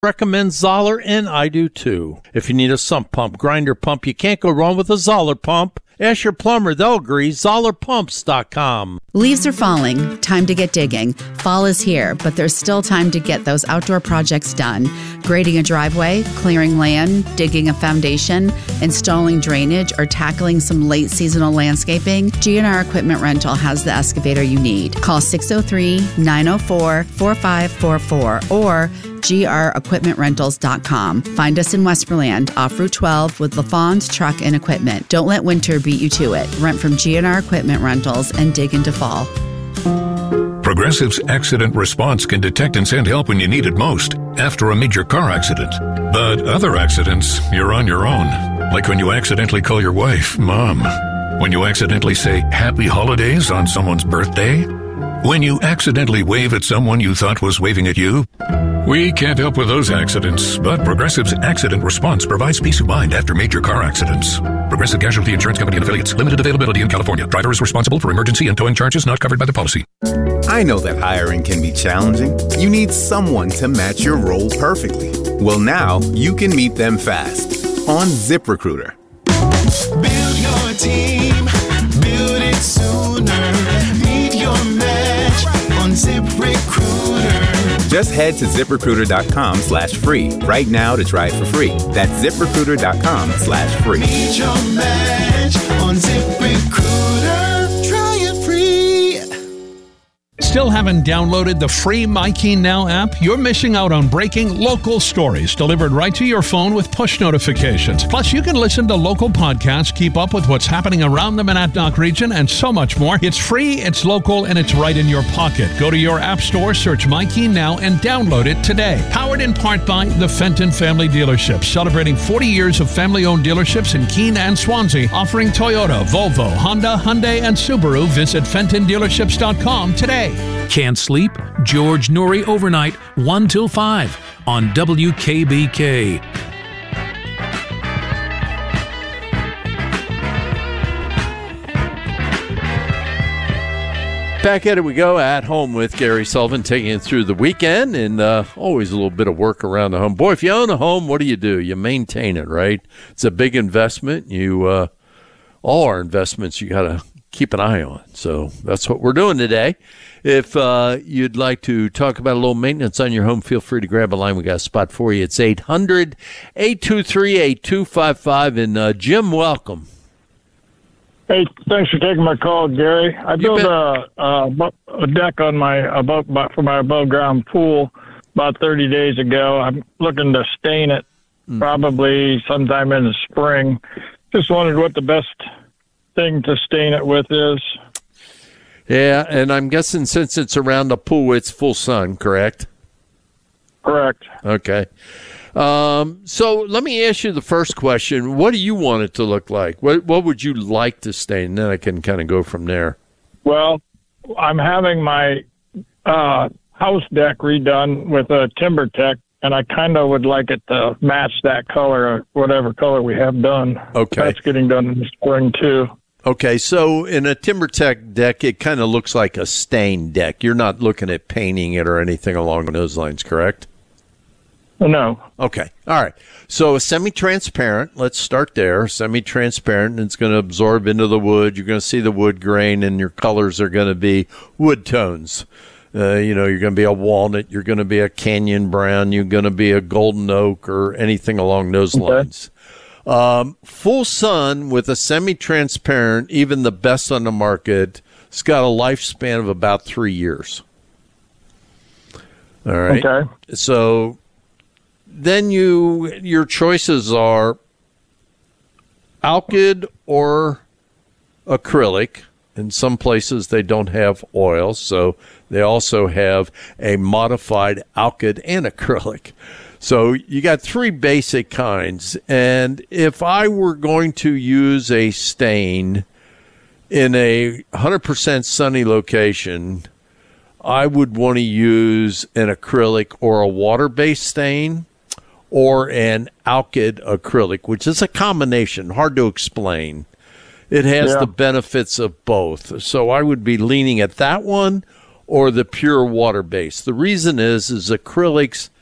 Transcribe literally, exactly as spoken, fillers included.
recommend Zoller, and I do too. If you need a sump pump, grinder pump, you can't go wrong with a Zoller pump. Ask your plumber, they'll agree. Zoller Pumps dot com. Leaves are falling. Time to get digging. Fall is here, but there's still time to get those outdoor projects done. Grading a driveway, clearing land, digging a foundation, installing drainage, or tackling some late seasonal landscaping, G and R Equipment Rental has the excavator you need. Call six oh three, nine oh four, four five four four or G R equipment rentals dot com. Find us in Westmoreland off Route twelve with LaFawn's Truck and Equipment. Don't let winter beat you to it. Rent from G and R Equipment Rentals and dig into fall. Progressive's Accident Response can detect and send help when you need it most after a major car accident. But other accidents, you're on your own. Like when you accidentally call your wife Mom. When you accidentally say Happy Holidays on someone's birthday. When you accidentally wave at someone you thought was waving at you. We can't help with those accidents, but Progressive's Accident Response provides peace of mind after major car accidents. Progressive Casualty Insurance Company and Affiliates. Limited availability in California. Driver is responsible for emergency and towing charges not covered by the policy. I know that hiring can be challenging. You need someone to match your role perfectly. Well, now you can meet them fast on ZipRecruiter. Build your team. Build it sooner. Meet your match on ZipRecruiter. Just head to ZipRecruiter.com slash free right now to try it for free. That's ZipRecruiter.com slash free. Meet your match on ZipRecruiter. Try it free. Still haven't downloaded the free MyKey Now app? You're missing out on breaking local stories delivered right to your phone with push notifications. Plus, you can listen to local podcasts, keep up with what's happening around the Monadnock region, and so much more. It's free, it's local, and it's right in your pocket. Go to your app store, search MyKey Now, and download it today. Powered in part by the Fenton Family Dealerships, celebrating forty years of family-owned dealerships in Keene and Swansea, offering Toyota, Volvo, Honda, Hyundai, and Subaru. Visit Fenton Dealerships dot com today. Can't sleep? George Noory Overnight, one till five on W K B K. Back at it we go, at home with Gary Sullivan, taking it through the weekend, and uh, always a little bit of work around the home. Boy, if you own a home, what do you do? You maintain it, right? It's a big investment. You, uh, all our investments, you got to keep an eye on. So that's what we're doing today. If uh, you'd like to talk about a little maintenance on your home, feel free to grab a line. We got a spot for you. It's eight hundred, eight two three, eight two five five. And uh, Jim, welcome. Hey, thanks for taking my call, Gary. I built a, a a deck on my above for my above ground pool about thirty days ago. I'm looking to stain it mm. probably sometime in the spring. Just wondered what the best thing to stain it with is. Yeah, and I'm guessing since it's around the pool, it's full sun, correct? Correct. Okay. Um, so let me ask you the first question. What do you want it to look like? What What would you like to stain? Then I can kind of go from there. Well, I'm having my uh, house deck redone with a TimberTech, and I kind of would like it to match that color, or whatever color we have done. Okay. That's getting done in the spring, too. Okay, so in a TimberTech deck, it kind of looks like a stained deck. You're not looking at painting it or anything along those lines, correct? No. Okay, all right. So a semi-transparent, let's start there. Semi-transparent, and it's going to absorb into the wood. You're going to see the wood grain, and your colors are going to be wood tones. Uh, you know, you're going to be a walnut, you're going to be a canyon brown, you're going to be a golden oak, or anything along those okay. lines. Um, full sun with a semi-transparent, even the best on the market, it's got a lifespan of about three years. All right. Okay. So then you your choices are alkyd or acrylic. In some places they don't have oil, so they also have a modified alkyd and acrylic. So you got three basic kinds, and if I were going to use a stain in a one hundred percent sunny location, I would want to use an acrylic or a water-based stain or an alkyd acrylic, which is a combination, hard to explain. It has yeah. the benefits of both. So I would be leaning at that one or the pure water-based. The reason is, is acrylics